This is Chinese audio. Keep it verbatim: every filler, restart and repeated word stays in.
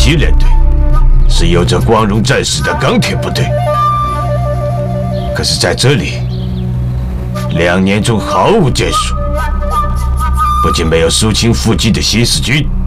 七连队，是有着光荣战士的钢铁部队。可是在这里，两年中毫无建树，不仅没有肃清附近的新四军。